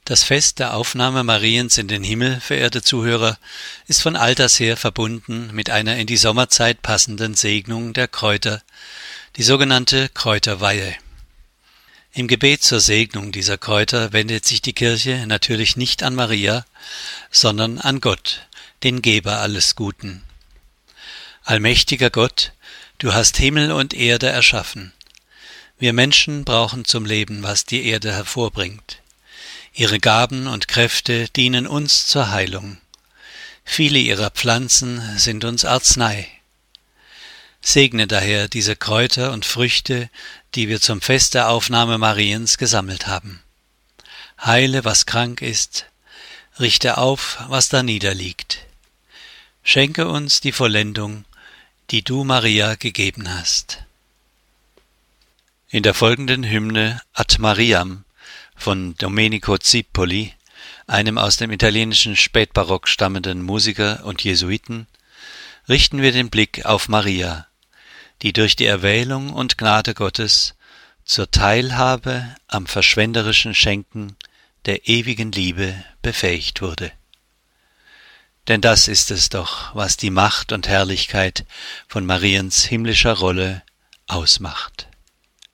Das Fest der Aufnahme Mariens in den Himmel, verehrte Zuhörer, ist von alters her verbunden mit einer in die Sommerzeit passenden Segnung der Kräuter, die sogenannte Kräuterweihe. Im Gebet zur Segnung dieser Kräuter wendet sich die Kirche natürlich nicht an Maria, sondern an Gott, den Geber alles Guten. Allmächtiger Gott, du hast Himmel und Erde erschaffen. Wir Menschen brauchen zum Leben, was die Erde hervorbringt. Ihre Gaben und Kräfte dienen uns zur Heilung. Viele ihrer Pflanzen sind uns Arznei. Segne daher diese Kräuter und Früchte, die wir zum Fest der Aufnahme Mariens gesammelt haben. Heile, was krank ist, richte auf, was da niederliegt. Schenke uns die Vollendung, die du Maria gegeben hast. In der folgenden Hymne Ad Mariam von Domenico Zipoli, einem aus dem italienischen Spätbarock stammenden Musiker und Jesuiten, richten wir den Blick auf Maria, die durch die Erwählung und Gnade Gottes zur Teilhabe am verschwenderischen Schenken der ewigen Liebe befähigt wurde. Denn das ist es doch, was die Macht und Herrlichkeit von Mariens himmlischer Rolle ausmacht.